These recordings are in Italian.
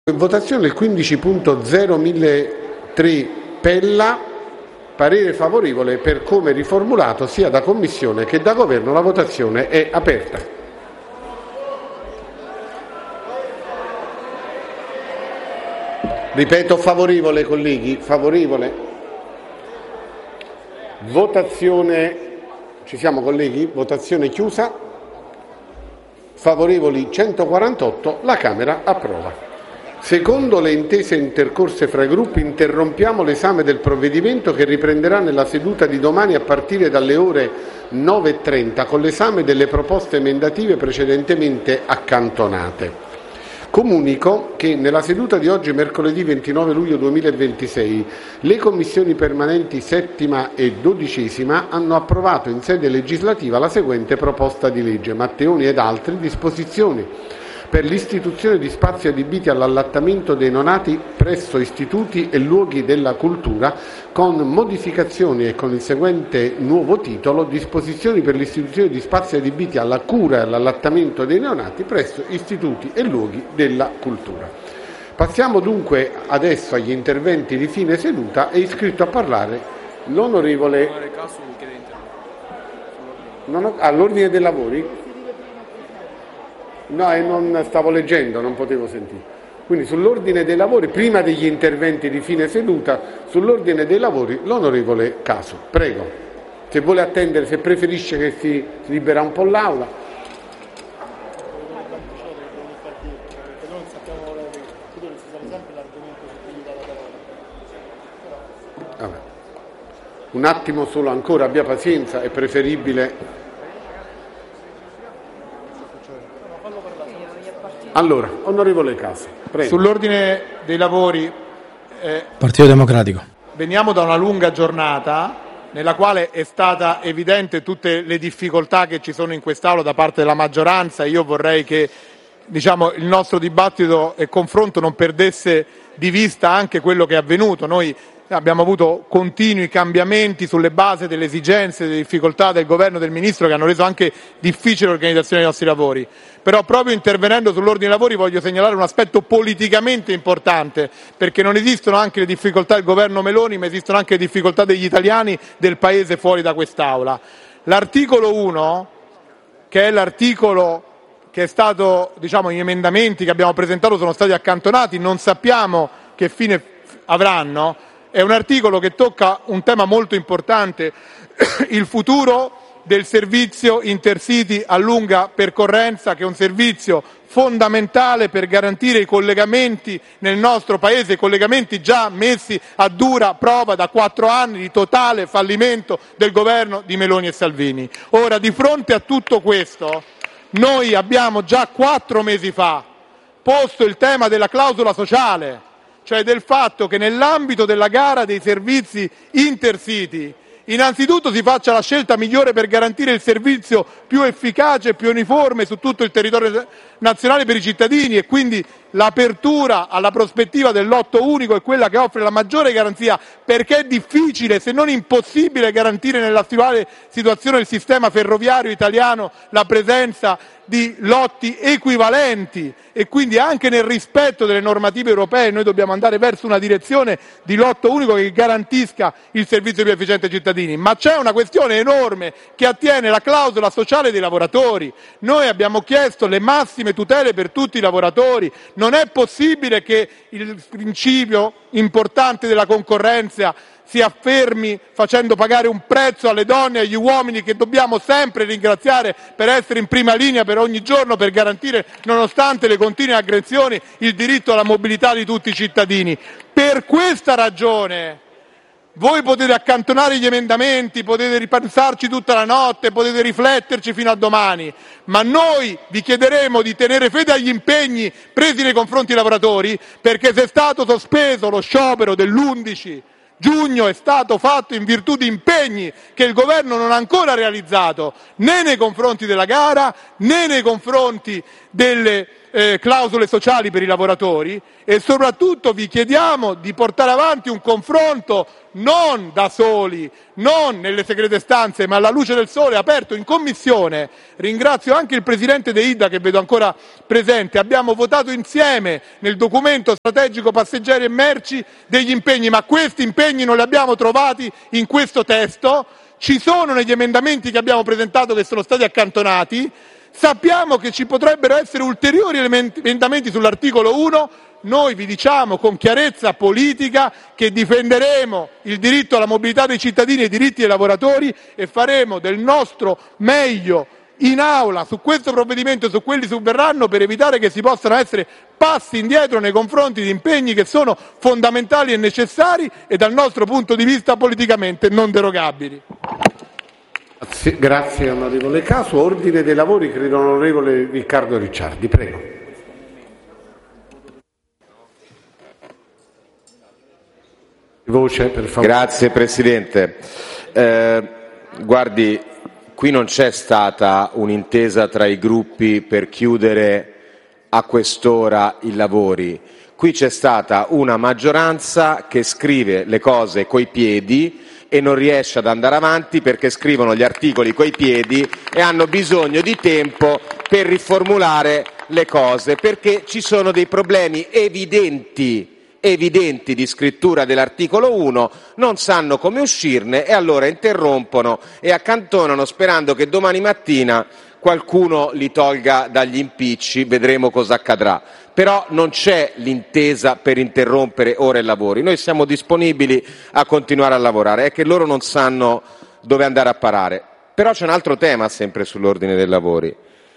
In votazione il 15.01003 Pella, parere favorevole per come riformulato sia da Commissione che da Governo. La votazione è aperta. Ripeto, favorevole colleghi, favorevole. Votazione, ci siamo colleghi? Votazione chiusa. Favorevoli 148, la Camera approva. Secondo le intese intercorse fra i gruppi, interrompiamo l'esame del provvedimento che riprenderà nella seduta di domani a partire dalle ore 9.30 con l'esame delle proposte emendative precedentemente accantonate. Comunico che nella seduta di oggi, mercoledì 29 luglio 2026, le commissioni permanenti 7ª e 12ª hanno approvato in sede legislativa la seguente proposta di legge: Matteoni ed altri, disposizioni per l'istituzione di spazi adibiti all'allattamento dei neonati presso istituti e luoghi della cultura, con modificazioni e con il seguente nuovo titolo: Disposizioni per l'istituzione di spazi adibiti alla cura e all'allattamento dei neonati presso istituti e luoghi della cultura. Passiamo dunque adesso agli interventi di fine seduta. È iscritto a parlare l'onorevole all'ordine dei lavori. No, non stavo leggendo, non potevo sentire. Quindi sull'ordine dei lavori, prima degli interventi di fine seduta, sull'ordine dei lavori l'onorevole Casu. Prego, se vuole attendere, se preferisce che si libera un po' l'Aula. Vabbè. Un attimo solo ancora, abbia pazienza, è preferibile. Allora, onorevole Casu, prego. Sull'ordine dei lavori, Partito Democratico. veniamo da una lunga giornata nella quale è stata evidente tutte le difficoltà che ci sono in quest'Aula da parte della maggioranza. Io vorrei che il nostro dibattito e confronto non perdesse di vista anche quello che è avvenuto. Noi abbiamo avuto continui cambiamenti sulle basi delle esigenze e delle difficoltà del governo e del ministro, che hanno reso anche difficile l'organizzazione dei nostri lavori. Però proprio intervenendo sull'ordine dei lavori voglio segnalare un aspetto politicamente importante, perché non esistono anche le difficoltà del governo Meloni, ma esistono anche le difficoltà degli italiani, del Paese fuori da quest'Aula. L'articolo 1, che è l'articolo che è stato, gli emendamenti che abbiamo presentato sono stati accantonati, non sappiamo che fine avranno. È un articolo che tocca un tema molto importante, il futuro del servizio Intercity a lunga percorrenza, che è un servizio fondamentale per garantire i collegamenti nel nostro Paese, i collegamenti già messi a dura prova da 4 anni di totale fallimento del governo di Meloni e Salvini. Ora, di fronte a tutto questo, noi abbiamo già 4 mesi fa posto il tema della clausola sociale, cioè del fatto che nell'ambito della gara dei servizi Intercity innanzitutto si faccia la scelta migliore per garantire il servizio più efficace e più uniforme su tutto il territorio nazionale per i cittadini, e quindi l'apertura alla prospettiva del lotto unico è quella che offre la maggiore garanzia, perché è difficile, se non impossibile, garantire nell'attuale situazione del sistema ferroviario italiano la presenza di lotti equivalenti, e quindi anche nel rispetto delle normative europee noi dobbiamo andare verso una direzione di lotto unico che garantisca il servizio più efficiente ai cittadini. Ma c'è una questione enorme che attiene alla clausola sociale dei lavoratori. Noi abbiamo chiesto le massime tutele per tutti i lavoratori. Non è possibile che il principio importante della concorrenza si affermi facendo pagare un prezzo alle donne e agli uomini, che dobbiamo sempre ringraziare per essere in prima linea per ogni giorno per garantire, nonostante le continue aggressioni, il diritto alla mobilità di tutti i cittadini. Per questa ragione voi potete accantonare gli emendamenti, potete ripensarci tutta la notte, potete rifletterci fino a domani, ma noi vi chiederemo di tenere fede agli impegni presi nei confronti dei lavoratori, perché se è stato sospeso lo sciopero dell'11 giugno è stato fatto in virtù di impegni che il governo non ha ancora realizzato, né nei confronti della gara né nei confronti delle clausole sociali per i lavoratori, e soprattutto vi chiediamo di portare avanti un confronto non da soli, non nelle segrete stanze, ma alla luce del sole, aperto in commissione. Ringrazio anche il presidente De Ida, che vedo ancora presente. Abbiamo votato insieme nel documento strategico passeggeri e merci degli impegni, ma questi impegni non li abbiamo trovati in questo testo. Ci sono negli emendamenti che abbiamo presentato, che sono stati accantonati. Sappiamo che ci potrebbero essere ulteriori emendamenti sull'articolo 1. Noi vi diciamo con chiarezza politica che difenderemo il diritto alla mobilità dei cittadini e i diritti dei lavoratori, e faremo del nostro meglio in aula su questo provvedimento e su quelli subverranno, per evitare che si possano essere passi indietro nei confronti di impegni che sono fondamentali e necessari e dal nostro punto di vista politicamente non derogabili. Grazie onorevole Casu. Ordine dei lavori, credo onorevole Riccardo Ricciardi, prego. Voce, per favore. Grazie Presidente. Guardi, qui non c'è stata un'intesa tra i gruppi per chiudere a quest'ora i lavori. Qui c'è stata una maggioranza che scrive le cose coi piedi e non riesce ad andare avanti perché scrivono gli articoli coi piedi e hanno bisogno di tempo per riformulare le cose, perché ci sono dei problemi evidenti di scrittura dell'articolo 1, non sanno come uscirne e allora interrompono e accantonano sperando che domani mattina qualcuno li tolga dagli impicci, vedremo cosa accadrà. Però non c'è l'intesa per interrompere ora i lavori. Noi siamo disponibili a continuare a lavorare, è che loro non sanno dove andare a parare. Però c'è un altro tema sempre sull'ordine dei lavori.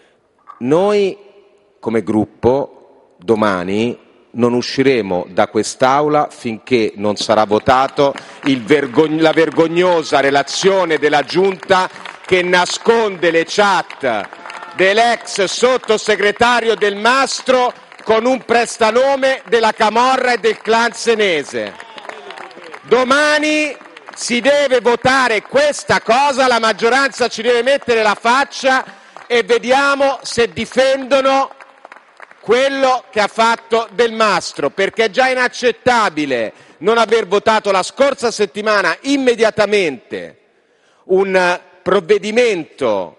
Noi come gruppo domani non usciremo da quest'Aula finché non sarà votato la vergognosa relazione della Giunta che nasconde le chat dell'ex sottosegretario Del Mastro con un prestanome della Camorra e del clan senese. Domani si deve votare questa cosa, la maggioranza ci deve mettere la faccia e vediamo se difendono quello che ha fatto Del Mastro, perché è già inaccettabile non aver votato la scorsa settimana immediatamente un provvedimento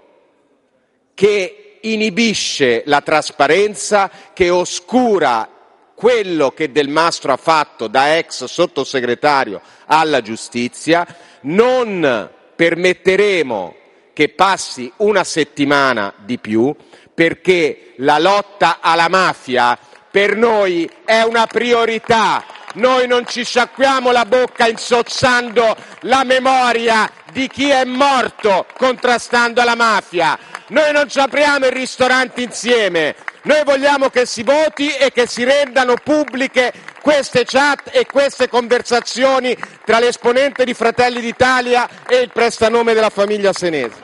che inibisce la trasparenza, che oscura quello che Del Mastro ha fatto da ex sottosegretario alla giustizia. Non permetteremo che passi una settimana di più, perché la lotta alla mafia per noi è una priorità. Noi non ci sciacquiamo la bocca insozzando la memoria di chi è morto contrastando la mafia. Noi non ci apriamo i ristoranti insieme. Noi vogliamo che si voti e che si rendano pubbliche queste chat e queste conversazioni tra l'esponente di Fratelli d'Italia e il prestanome della famiglia senese.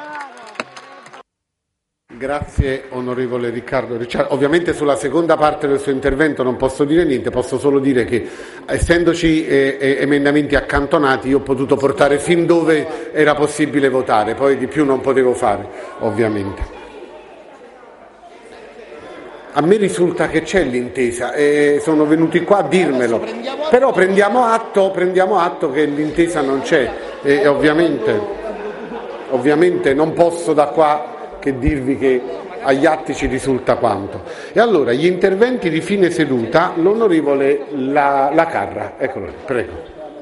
Grazie onorevole Riccardo Ricciardi. Ovviamente sulla seconda parte del suo intervento non posso dire niente, posso solo dire che essendoci emendamenti accantonati io ho potuto portare fin dove era possibile votare, poi di più non potevo fare ovviamente. A me risulta che c'è l'intesa e sono venuti qua a dirmelo, però prendiamo atto che l'intesa non c'è e ovviamente non posso da qua che dirvi che agli atti ci risulta quanto. E allora gli interventi di fine seduta, l'onorevole La Carra, eccolo lì, prego.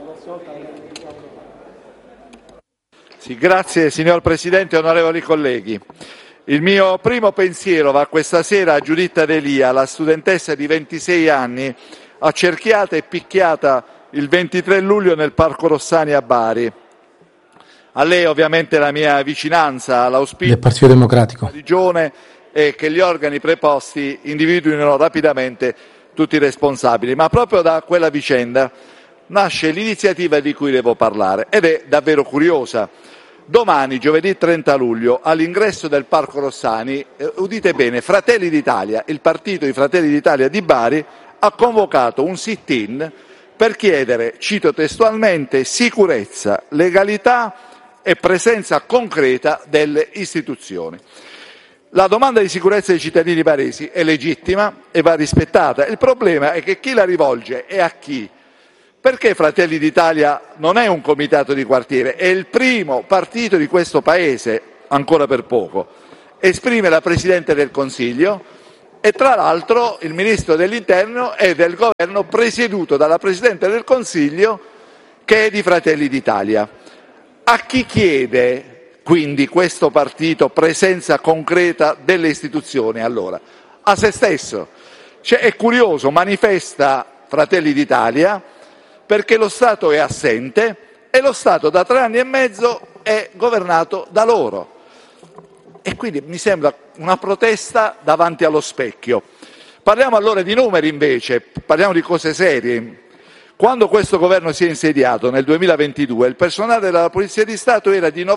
Sì, grazie signor Presidente, onorevoli colleghi. Il mio primo pensiero va questa sera a Giuditta D'Elia, la studentessa di 26 anni, accerchiata e picchiata il 23 luglio nel Parco Rossani a Bari. A lei ovviamente la mia vicinanza, l'auspicio del Partito Democratico. della Regione è che gli organi preposti individuino rapidamente tutti i responsabili, ma proprio da quella vicenda nasce l'iniziativa di cui devo parlare ed è davvero curiosa. Domani, giovedì 30 luglio, all'ingresso del Parco Rossani, udite bene, Fratelli d'Italia, il partito di Fratelli d'Italia di Bari, ha convocato un sit-in per chiedere, cito testualmente, sicurezza, legalità e presenza concreta delle istituzioni. La domanda di sicurezza dei cittadini baresi è legittima e va rispettata. Il problema è che chi la rivolge e a chi? Perché Fratelli d'Italia non è un comitato di quartiere, è il primo partito di questo Paese, ancora per poco. Esprime la Presidente del Consiglio e tra l'altro il Ministro dell'Interno è del governo presieduto dalla Presidente del Consiglio che è di Fratelli d'Italia. A chi chiede quindi questo partito presenza concreta delle istituzioni allora? A se stesso. È curioso, manifesta Fratelli d'Italia perché lo Stato è assente e lo Stato da 3 anni e mezzo è governato da loro. E quindi mi sembra una protesta davanti allo specchio. Parliamo allora di numeri invece, parliamo di cose serie. Quando questo governo si è insediato nel 2022 il personale della Polizia di Stato era di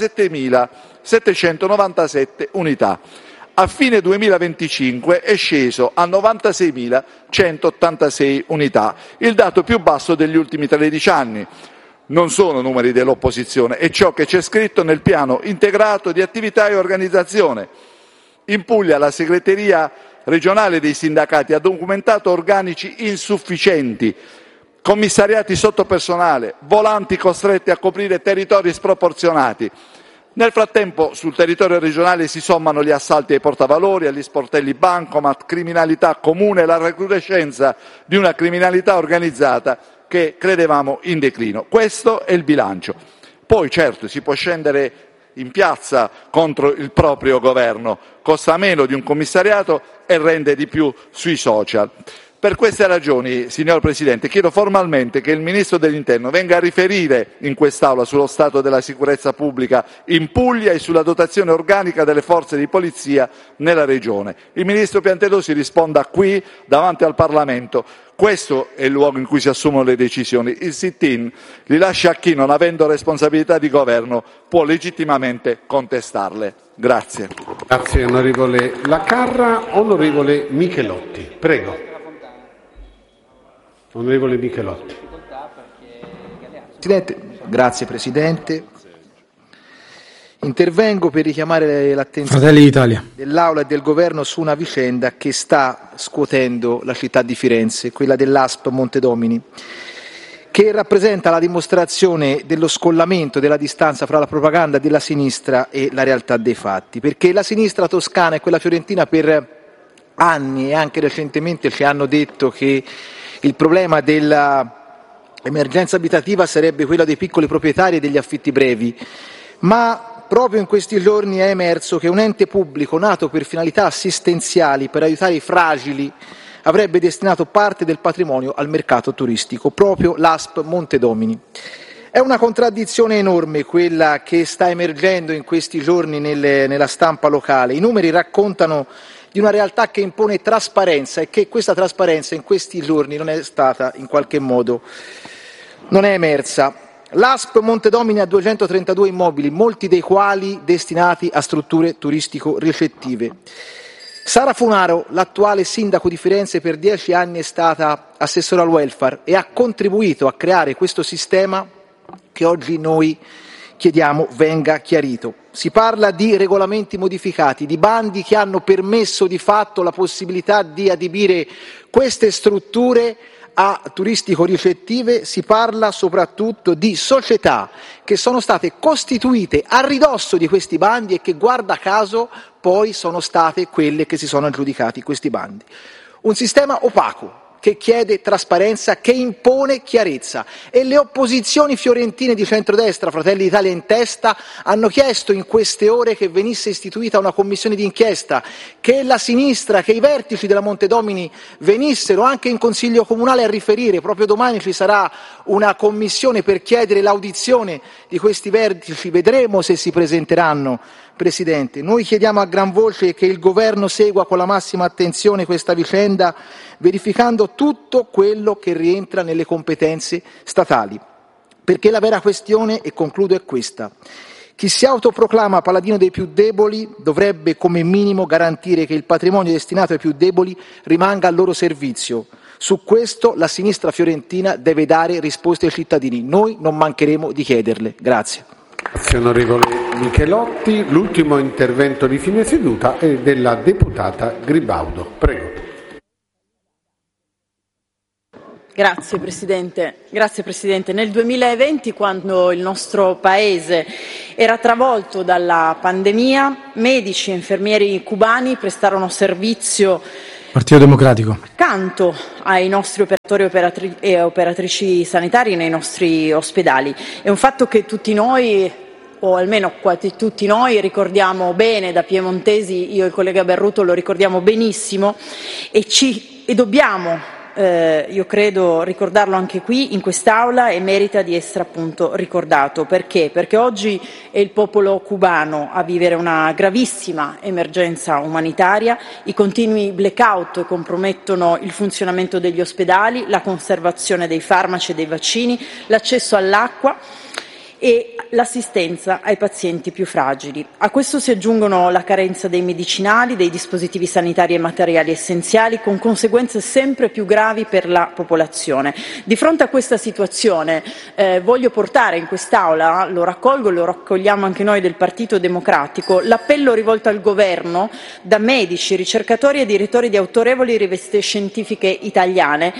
97.797 unità. A fine 2025 è sceso a 96.186 unità, il dato più basso degli ultimi 13 anni. Non sono numeri dell'opposizione, è ciò che c'è scritto nel piano integrato di attività e organizzazione. In Puglia la segreteria regionale dei sindacati ha documentato organici insufficienti, commissariati sotto personale, volanti costretti a coprire territori sproporzionati. Nel frattempo sul territorio regionale si sommano gli assalti ai portavalori, agli sportelli bancomat, criminalità comune e la recrudescenza di una criminalità organizzata che credevamo in declino. Questo è il bilancio. Poi certo si può scendere in piazza contro il proprio governo, costa meno di un commissariato e rende di più sui social. Per queste ragioni, signor Presidente, chiedo formalmente che il Ministro dell'Interno venga a riferire in quest'Aula sullo stato della sicurezza pubblica in Puglia e sulla dotazione organica delle forze di polizia nella Regione. Il Ministro Piantedosi risponda qui, davanti al Parlamento. Questo è il luogo in cui si assumono le decisioni. Il sit-in li lascia a chi, non avendo responsabilità di governo, può legittimamente contestarle. Grazie. Grazie onorevole Lacarra. Onorevole Michelotti, prego. Onorevole Michelotti. Grazie Presidente. Intervengo per richiamare Fratelli d'Italia dell'Aula e del Governo su una vicenda che sta scuotendo la città di Firenze, quella dell'ASP Montedomini, che rappresenta la dimostrazione dello scollamento, della distanza fra la propaganda della sinistra e la realtà dei fatti, perché la sinistra toscana e quella fiorentina per anni e anche recentemente ci hanno detto che il problema dell'emergenza abitativa sarebbe quello dei piccoli proprietari e degli affitti brevi, ma proprio in questi giorni è emerso che un ente pubblico nato per finalità assistenziali, per aiutare i fragili, avrebbe destinato parte del patrimonio al mercato turistico, proprio l'ASP Montedomini. È una contraddizione enorme quella che sta emergendo in questi giorni nella stampa locale. I numeri raccontano di una realtà che impone trasparenza e che questa trasparenza in questi giorni non è stata in qualche modo, non è emersa. L'ASP Montedomini ha 232 immobili, molti dei quali destinati a strutture turistico-ricettive. Sara Funaro, l'attuale sindaco di Firenze, per 10 anni è stata assessore al welfare e ha contribuito a creare questo sistema che oggi noi chiediamo venga chiarito. Si parla di regolamenti modificati, di bandi che hanno permesso di fatto la possibilità di adibire queste strutture a turistico-ricettive, si parla soprattutto di società che sono state costituite a ridosso di questi bandi e che, guarda caso, poi sono state quelle che si sono aggiudicati questi bandi. Un sistema opaco che chiede trasparenza, che impone chiarezza, e le opposizioni fiorentine di centrodestra, Fratelli d'Italia in testa, hanno chiesto in queste ore che venisse istituita una commissione d'inchiesta, che la sinistra, che i vertici della Montedomini venissero anche in Consiglio Comunale a riferire. Proprio domani ci sarà una commissione per chiedere l'audizione di questi vertici, vedremo se si presenteranno. Presidente, noi chiediamo a gran voce che il Governo segua con la massima attenzione questa vicenda, verificando tutto quello che rientra nelle competenze statali, perché la vera questione, e concludo, è questa: chi si autoproclama paladino dei più deboli dovrebbe come minimo garantire che il patrimonio destinato ai più deboli rimanga al loro servizio. Su questo la sinistra fiorentina deve dare risposte ai cittadini, noi non mancheremo di chiederle. Grazie. Grazie onorevole Michelotti. L'ultimo intervento di fine seduta è della deputata Gribaudo. Prego. Grazie Presidente. Nel 2020, quando il nostro Paese era travolto dalla pandemia, medici e infermieri cubani prestarono servizio Partito Democratico. accanto ai nostri operatori e operatrici sanitari nei nostri ospedali. È un fatto che tutti noi, o almeno quasi tutti noi, ricordiamo bene. Da piemontesi, io e il collega Berruto lo ricordiamo benissimo e dobbiamo, io credo, ricordarlo anche qui in quest'Aula, e merita di essere appunto ricordato. Perché? Perché oggi è il popolo cubano a vivere una gravissima emergenza umanitaria. I continui blackout compromettono il funzionamento degli ospedali, la conservazione dei farmaci e dei vaccini, l'accesso all'acqua e l'assistenza ai pazienti più fragili. A questo si aggiungono la carenza dei medicinali, dei dispositivi sanitari e materiali essenziali, con conseguenze sempre più gravi per la popolazione. Di fronte a questa situazione voglio portare in quest'Aula, lo raccolgo e lo raccogliamo anche noi del Partito Democratico, l'appello rivolto al Governo da medici, ricercatori e direttori di autorevoli riviste scientifiche italiane.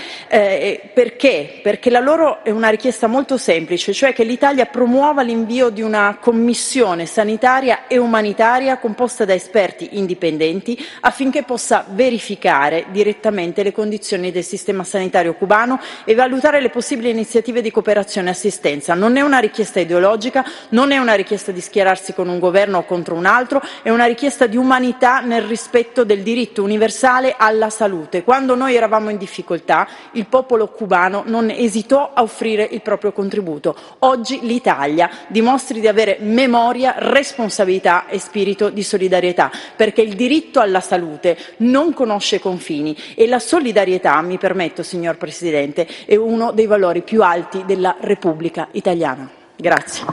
Perché? Perché la loro è una richiesta molto semplice, cioè che l'Italia promuova l'invio di una commissione sanitaria e umanitaria composta da esperti indipendenti affinché possa verificare direttamente le condizioni del sistema sanitario cubano e valutare le possibili iniziative di cooperazione e assistenza. Non è una richiesta ideologica, non è una richiesta di schierarsi con un governo o contro un altro, è una richiesta di umanità nel rispetto del diritto universale alla salute. Quando noi eravamo in difficoltà, il popolo cubano non esitò a offrire il proprio contributo. Oggi l'Italia dimostri di avere memoria, responsabilità e spirito di solidarietà, perché il diritto alla salute non conosce confini e la solidarietà, mi permetto, signor Presidente, è uno dei valori più alti della Repubblica Italiana. Grazie.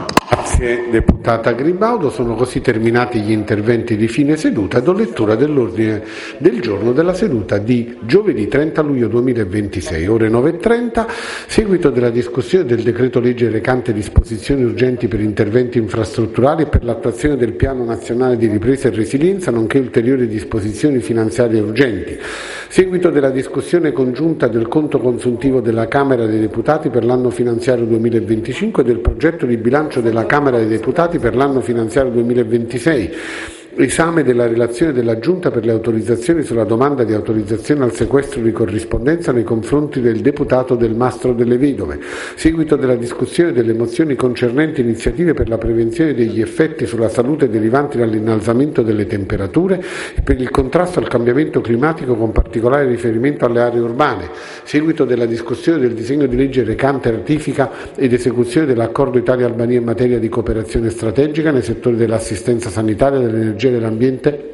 Grazie deputata Gribaudo. Sono così terminati gli interventi di fine seduta. Do lettura dell'ordine del giorno della seduta di giovedì 30 luglio 2026, ore 9:30, seguito della discussione del decreto legge recante disposizioni urgenti per interventi infrastrutturali e per l'attuazione del Piano Nazionale di Ripresa e Resilienza, nonché ulteriori disposizioni finanziarie urgenti. Seguito della discussione congiunta del conto consuntivo della Camera dei Deputati per l'anno finanziario 2025 e del progetto di bilancio della Camera dei Deputati per l'anno finanziario 2026. Esame della relazione della Giunta per le autorizzazioni sulla domanda di autorizzazione al sequestro di corrispondenza nei confronti del deputato Del Mastro delle Vedove. Seguito della discussione delle mozioni concernenti iniziative per la prevenzione degli effetti sulla salute derivanti dall'innalzamento delle temperature e per il contrasto al cambiamento climatico con particolare riferimento alle aree urbane. Seguito della discussione del disegno di legge recante ratifica ed esecuzione dell'accordo Italia-Albania in materia di cooperazione strategica nei settori dell'assistenza sanitaria, dell'energia, dell'ambiente,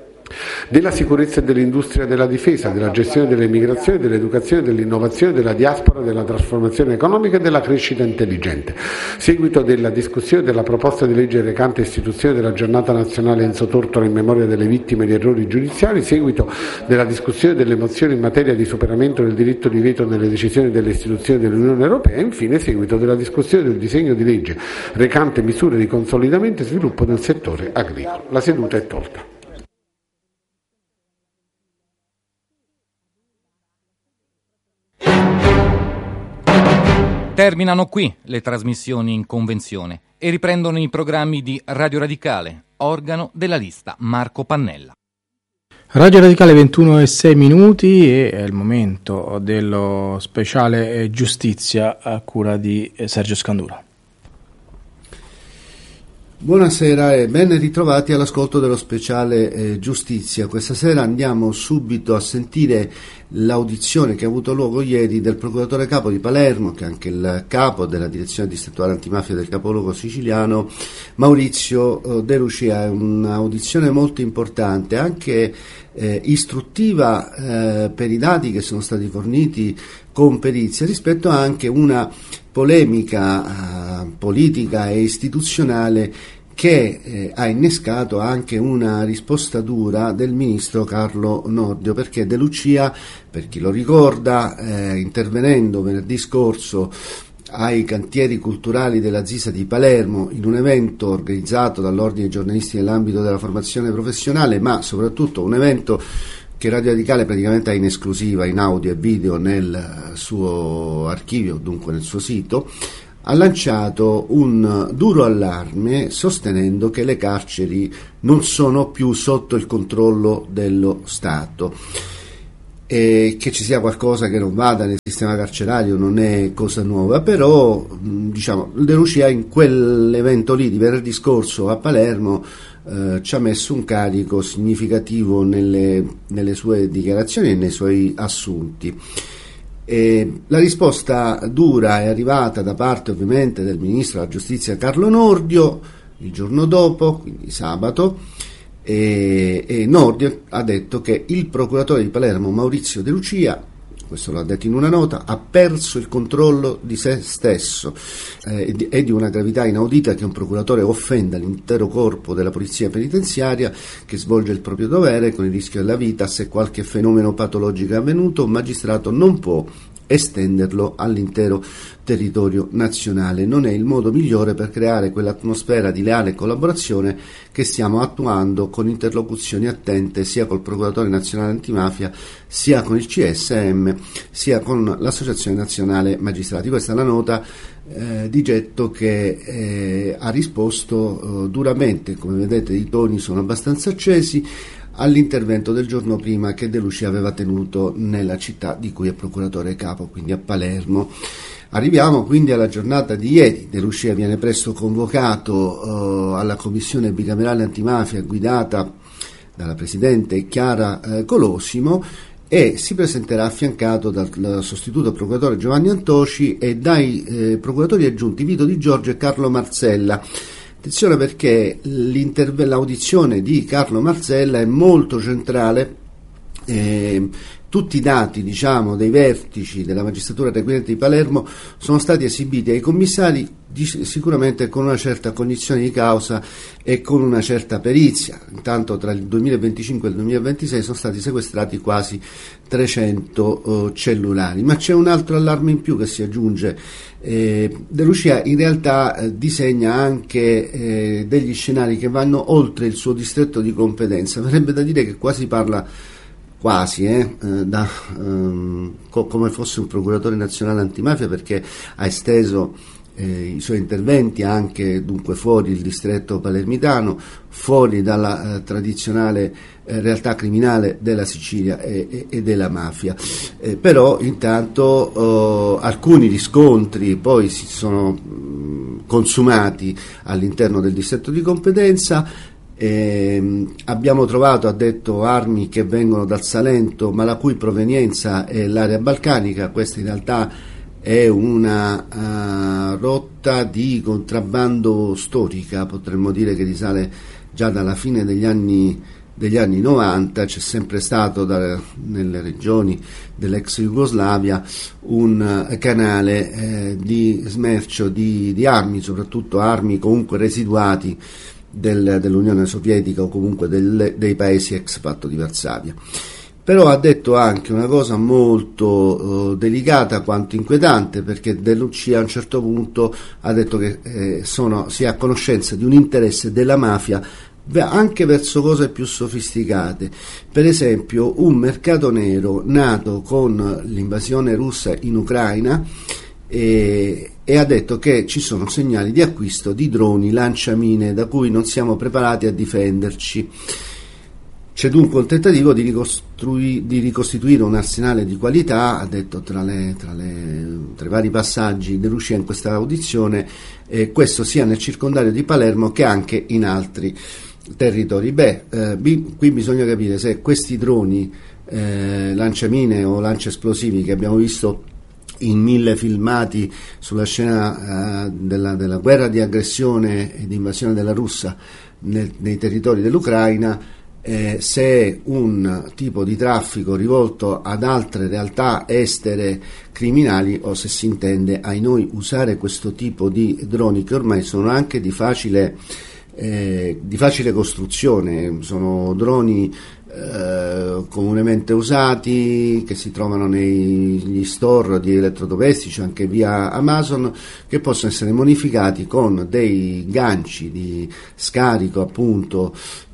della sicurezza e dell'industria della difesa, della gestione delle migrazioni, dell'educazione, dell'innovazione, della diaspora, della trasformazione economica e della crescita intelligente. Seguito della discussione della proposta di legge recante istituzione della giornata nazionale Enzo Tortora in memoria delle vittime di errori giudiziari. Seguito della discussione delle mozioni in materia di superamento del diritto di veto nelle decisioni delle istituzioni dell'Unione Europea. Infine, seguito della discussione del disegno di legge recante misure di consolidamento e sviluppo del settore agricolo. La seduta è tolta. Terminano qui le trasmissioni in convenzione e riprendono i programmi di Radio Radicale, organo della lista Marco Pannella. Radio Radicale 21:06 e è il momento dello speciale giustizia a cura di Sergio Scandura. Buonasera e ben ritrovati all'ascolto dello speciale giustizia. Questa sera andiamo subito a sentire l'audizione che ha avuto luogo ieri del procuratore capo di Palermo, che è anche il capo della direzione distrettuale antimafia del capoluogo siciliano, Maurizio De Lucia. È un'audizione molto importante, anche istruttiva per i dati che sono stati forniti con perizia, rispetto a anche una polemica politica e istituzionale che ha innescato anche una risposta dura del ministro Carlo Nordio, perché De Lucia, per chi lo ricorda, intervenendo venerdì scorso ai cantieri culturali della ZISA di Palermo in un evento organizzato dall'Ordine dei giornalisti nell'ambito della formazione professionale, ma soprattutto un evento che Radio Radicale praticamente ha in esclusiva in audio e video nel suo archivio, dunque nel suo sito, ha lanciato un duro allarme sostenendo che le carceri non sono più sotto il controllo dello Stato. E che ci sia qualcosa che non vada nel sistema carcerario non è cosa nuova, però De Lucia in quell'evento lì di venerdì scorso a Palermo ci ha messo un carico significativo nelle sue dichiarazioni e nei suoi assunti. La risposta dura è arrivata da parte ovviamente del ministro della giustizia Carlo Nordio il giorno dopo, quindi sabato, e Nordio ha detto che il procuratore di Palermo Maurizio De Lucia, questo l'ha detto in una nota, ha perso il controllo di se stesso. È di una gravità inaudita che un procuratore offenda l'intero corpo della polizia penitenziaria che svolge il proprio dovere con il rischio della vita. Se qualche fenomeno patologico è avvenuto, un magistrato non può estenderlo all'intero territorio nazionale. Non è il modo migliore per creare quell'atmosfera di leale collaborazione che stiamo attuando con interlocuzioni attente sia col Procuratore Nazionale Antimafia, sia con il CSM, sia con l'Associazione Nazionale Magistrati. Questa è la nota di getto che ha risposto duramente. Come vedete i toni sono abbastanza accesi all'intervento del giorno prima che De Lucia aveva tenuto nella città di cui è procuratore capo, quindi a Palermo. Arriviamo quindi alla giornata di ieri. De Lucia viene presto convocato alla commissione bicamerale antimafia guidata dalla presidente Chiara Colosimo e si presenterà affiancato dal sostituto procuratore Giovanni Antoci e dai procuratori aggiunti Vito Di Giorgio e Carlo Marzella. Attenzione, perché l'audizione di Carlo Marzella è molto centrale. Tutti i dati dei vertici della magistratura requirente di Palermo sono stati esibiti ai commissari sicuramente con una certa cognizione di causa e con una certa perizia. Intanto tra il 2025 e il 2026 sono stati sequestrati quasi 300 cellulari, ma c'è un altro allarme in più che si aggiunge. De Lucia in realtà disegna anche degli scenari che vanno oltre il suo distretto di competenza. Verrebbe da dire che quasi parla come fosse un procuratore nazionale antimafia, perché ha esteso i suoi interventi anche dunque fuori il distretto palermitano, fuori dalla tradizionale realtà criminale della Sicilia e della mafia. Però intanto alcuni riscontri poi si sono consumati all'interno del distretto di competenza. Abbiamo trovato, ha detto, armi che vengono dal Salento ma la cui provenienza è l'area balcanica. Questa in realtà è una rotta di contrabbando storica, potremmo dire, che risale già dalla fine degli anni 90. C'è sempre stato nelle regioni dell'ex Jugoslavia un canale di smercio di armi, soprattutto armi comunque residuati dell'Unione Sovietica o comunque dei paesi ex patto di Varsavia. Però ha detto anche una cosa molto delicata quanto inquietante, perché De Lucia a un certo punto ha detto che si è a conoscenza di un interesse della mafia anche verso cose più sofisticate, per esempio un mercato nero nato con l'invasione russa in Ucraina, e ha detto che ci sono segnali di acquisto di droni lanciamine da cui non siamo preparati a difenderci. C'è dunque un tentativo di ricostituire un arsenale di qualità, ha detto tra i vari passaggi De Lucia in questa audizione, questo sia nel circondario di Palermo che anche in altri territori. Qui bisogna capire se questi droni lanciamine o lanciaesplosivi che abbiamo visto in 1000 filmati sulla scena della guerra di aggressione e di invasione della Russia nei territori dell'Ucraina, se è un tipo di traffico rivolto ad altre realtà estere criminali o se si intende, ai noi, usare questo tipo di droni che ormai sono anche di facile costruzione. Sono droni comunemente usati, che si trovano negli store di elettrodomestici, anche via Amazon, che possono essere modificati con dei ganci di scarico, appunto,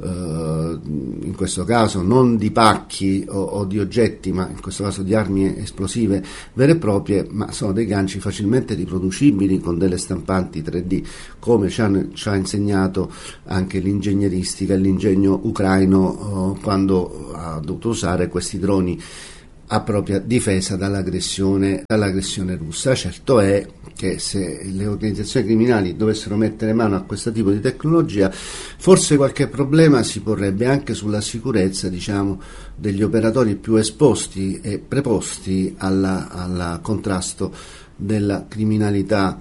in questo caso non di pacchi o di oggetti, ma in questo caso di armi esplosive vere e proprie, ma sono dei ganci facilmente riproducibili con delle stampanti 3D, come ci ha insegnato anche l'ingegneristica e l'ingegno ucraino quando ha dovuto usare questi droni a propria difesa dall'aggressione russa. Certo è che se le organizzazioni criminali dovessero mettere mano a questo tipo di tecnologia, forse qualche problema si porrebbe anche sulla sicurezza, diciamo, degli operatori più esposti e preposti al contrasto della criminalità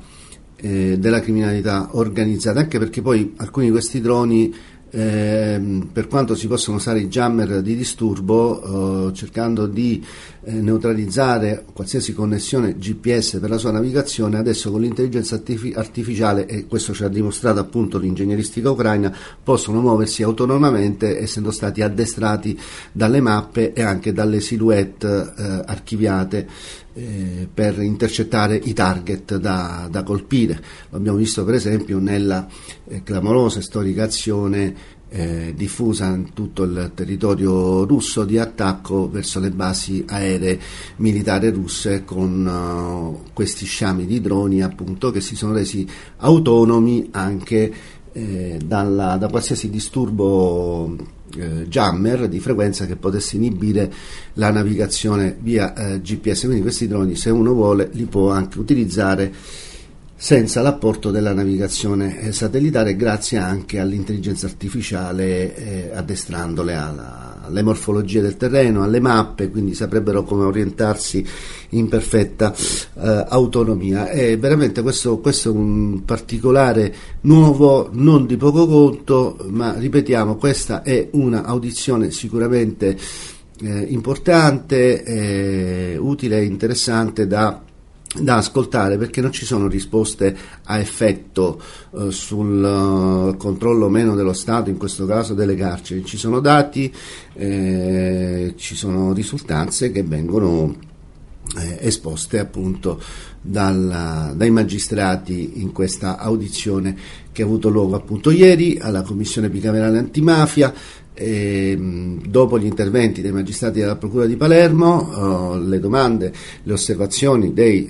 organizzata, anche perché poi alcuni di questi droni, per quanto si possono usare i jammer di disturbo, cercando di neutralizzare qualsiasi connessione GPS per la sua navigazione, adesso con l'intelligenza artificiale, e questo ci ha dimostrato appunto l'ingegneristica ucraina, possono muoversi autonomamente, essendo stati addestrati dalle mappe e anche dalle silhouette archiviate per intercettare i target da colpire. Lo abbiamo visto per esempio nella clamorosa e storica azione diffusa in tutto il territorio russo di attacco verso le basi aeree militari russe con questi sciami di droni, appunto, che si sono resi autonomi anche da qualsiasi disturbo jammer di frequenza che potesse inibire la navigazione via GPS. Quindi questi droni, se uno vuole, li può anche utilizzare senza l'apporto della navigazione satellitare, grazie anche all'intelligenza artificiale, addestrandole alle morfologie del terreno, alle mappe, quindi saprebbero come orientarsi in perfetta autonomia. E veramente questo è un particolare nuovo, non di poco conto, ma ripetiamo, questa è una audizione sicuramente importante, utile e interessante da ascoltare, perché non ci sono risposte a effetto sul controllo o meno dello Stato, in questo caso delle carceri. Ci sono dati, ci sono risultanze che vengono esposte appunto dai magistrati in questa audizione che ha avuto luogo appunto ieri alla Commissione bicamerale antimafia. Dopo gli interventi dei magistrati della Procura di Palermo, le domande, le osservazioni dei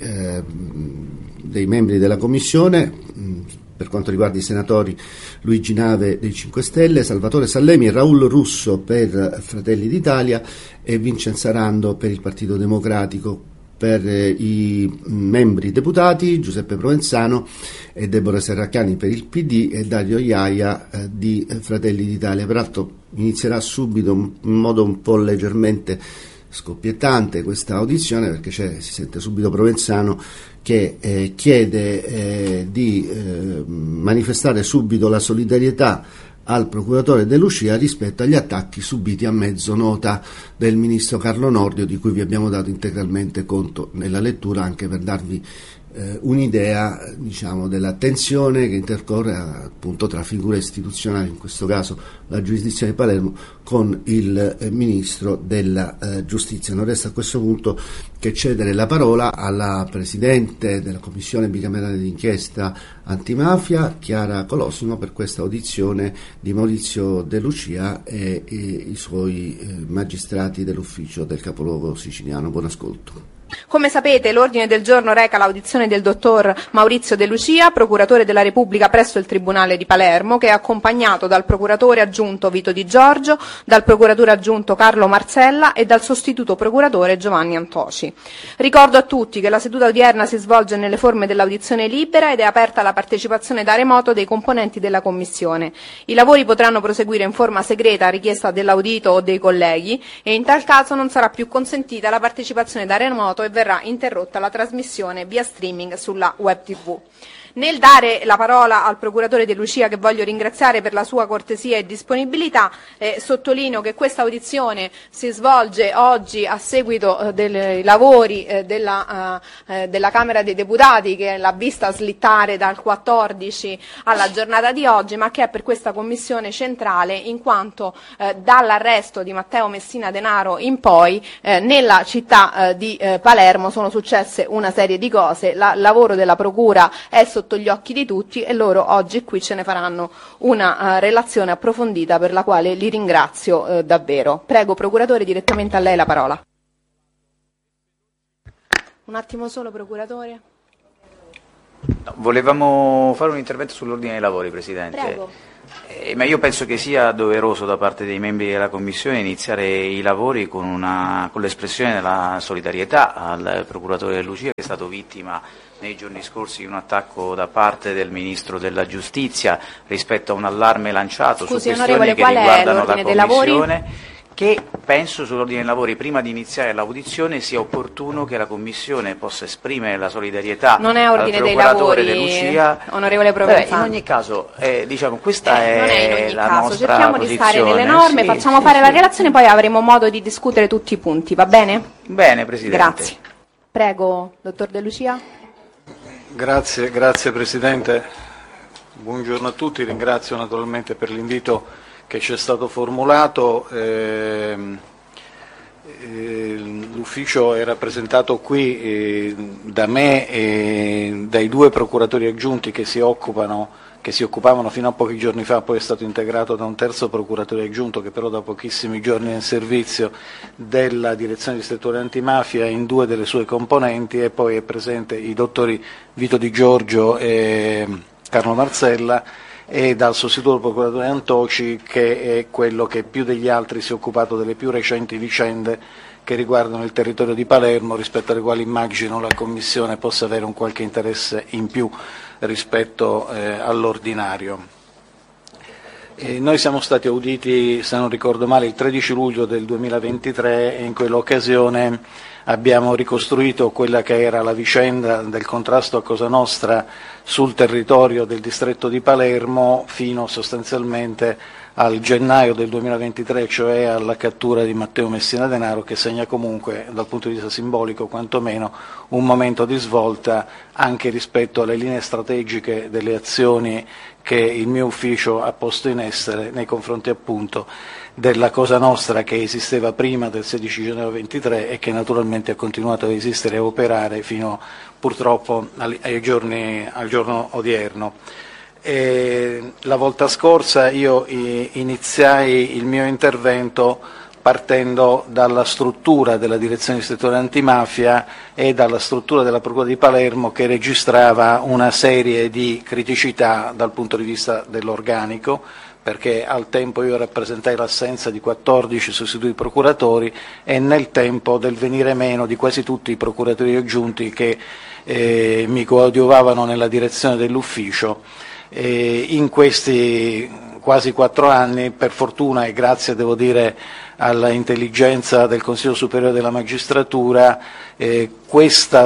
membri della Commissione, per quanto riguarda i senatori Luigi Nave dei 5 Stelle, Salvatore Sallemi e Raul Russo per Fratelli d'Italia e Vincenzo Rando per il Partito Democratico. Per i membri deputati Giuseppe Provenzano e Deborah Serracchiani per il PD e Dario Iaia di Fratelli d'Italia. Peraltro inizierà subito in modo un po' leggermente scoppiettante questa audizione, perché si sente subito Provenzano che chiede di manifestare subito la solidarietà al procuratore De Lucia rispetto agli attacchi subiti a mezzo nota del ministro Carlo Nordio, di cui vi abbiamo dato integralmente conto nella lettura, anche per darvi un'idea, diciamo, della tensione che intercorre appunto tra figure istituzionali, in questo caso la giurisdizione di Palermo, con il ministro della giustizia. Non resta a questo punto che cedere la parola alla presidente della commissione bicamerale d'inchiesta antimafia, Chiara Colosimo, per questa audizione di Maurizio De Lucia e i suoi magistrati dell'ufficio del capoluogo siciliano. Buon ascolto. Come sapete, l'ordine del giorno reca l'audizione del dottor Maurizio De Lucia, procuratore della Repubblica presso il Tribunale di Palermo, che è accompagnato dal procuratore aggiunto Vito Di Giorgio, dal procuratore aggiunto Carlo Marzella e dal sostituto procuratore Giovanni Antoci. Ricordo a tutti che la seduta odierna si svolge nelle forme dell'audizione libera ed è aperta alla partecipazione da remoto dei componenti della Commissione. I lavori potranno proseguire in forma segreta a richiesta dell'audito o dei colleghi e in tal caso non sarà più consentita la partecipazione da remoto e verrà interrotta la trasmissione via streaming sulla web TV. Nel dare la parola al procuratore De Lucia, che voglio ringraziare per la sua cortesia e disponibilità, sottolineo che questa audizione si svolge oggi a seguito dei lavori della Camera dei Deputati, che l'ha vista slittare dal 14 alla giornata di oggi, ma che è per questa commissione centrale in quanto dall'arresto di Matteo Messina Denaro in poi nella città di Palermo sono successe una serie di cose, il lavoro della Procura è sotto gli occhi di tutti e loro oggi qui ce ne faranno una relazione approfondita per la quale li ringrazio davvero. Prego, procuratore, direttamente a lei la parola. Un attimo solo, procuratore. No, volevamo fare un intervento sull'ordine dei lavori, Presidente. Prego. Ma io penso che sia doveroso da parte dei membri della Commissione iniziare i lavori con l'espressione della solidarietà al procuratore De Lucia, che è stato vittima nei giorni scorsi di un attacco da parte del Ministro della Giustizia rispetto a un allarme lanciato su questioni che riguardano la Commissione. Che penso sull'ordine dei lavori, prima di iniziare l'audizione, sia opportuno che la Commissione possa esprimere la solidarietà al procuratore De Lucia. Onorevole Provenzano. In ogni caso, diciamo, questa è la nostra cerchiamo posizione. Di stare nelle norme, facciamo fare la relazione, poi avremo modo di discutere tutti i punti, va bene? Bene, Presidente. Grazie. Prego, dottor De Lucia. Grazie Presidente. Buongiorno a tutti, ringrazio naturalmente per l'invito che ci è stato formulato. L'ufficio è rappresentato qui da me e dai due procuratori aggiunti che si occupavano fino a pochi giorni fa, poi è stato integrato da un terzo procuratore aggiunto che però da pochissimi giorni è in servizio della direzione distrettuale antimafia in due delle sue componenti, e poi è presente i dottori Vito Di Giorgio e Carlo Marzella, e dal sostituto procuratore Antoci, che è quello che più degli altri si è occupato delle più recenti vicende che riguardano il territorio di Palermo, rispetto alle quali immagino la Commissione possa avere un qualche interesse in più rispetto all'ordinario. Noi siamo stati auditi, se non ricordo male, il 13 luglio del 2023 e in quell'occasione abbiamo ricostruito quella che era la vicenda del contrasto a Cosa Nostra sul territorio del distretto di Palermo fino sostanzialmente al gennaio del 2023, cioè alla cattura di Matteo Messina Denaro, che segna comunque dal punto di vista simbolico quantomeno un momento di svolta anche rispetto alle linee strategiche delle azioni che il mio ufficio ha posto in essere nei confronti appunto della Cosa Nostra, che esisteva prima del 16 gennaio 23 e che naturalmente ha continuato ad esistere e a operare fino purtroppo al giorno odierno. La volta scorsa io iniziai il mio intervento partendo dalla struttura della direzione distrettuale antimafia e dalla struttura della Procura di Palermo, che registrava una serie di criticità dal punto di vista dell'organico, perché al tempo io rappresentai l'assenza di 14 sostituti procuratori e nel tempo del venire meno di quasi tutti i procuratori aggiunti che mi coadiuvavano nella direzione dell'ufficio. In questi quasi 4 anni, per fortuna e grazie, devo dire, alla intelligenza del Consiglio Superiore della Magistratura, questa